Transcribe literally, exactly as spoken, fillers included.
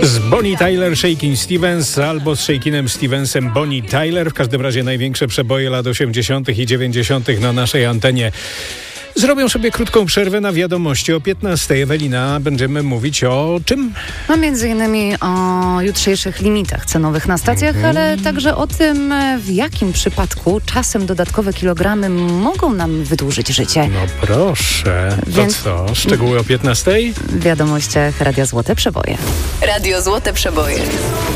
Z Bonnie Tyler, Shakin' Stevens albo z Shakinem Stevensem Bonnie Tyler. W każdym razie największe przeboje lat osiemdziesiątych i dziewięćdziesiątych na naszej antenie. Zrobią sobie krótką przerwę na wiadomości o piętnastej. Ewelina, będziemy mówić o czym? No między innymi o jutrzejszych limitach cenowych na stacjach, mm-hmm. ale także o tym, w jakim przypadku czasem dodatkowe kilogramy mogą nam wydłużyć życie. No proszę. Więc... To co? Szczegóły o piętnastej? W wiadomościach Radio Złote Przeboje. Radio Złote Przeboje.